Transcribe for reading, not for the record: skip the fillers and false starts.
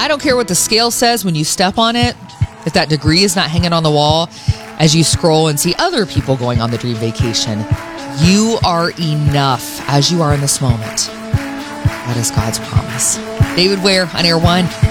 I don't care what the scale says when you step on it. If that degree is not hanging on the wall as you scroll and see other people going on the dream vacation, you are enough as you are in this moment. That is God's promise. David Ware on Air One.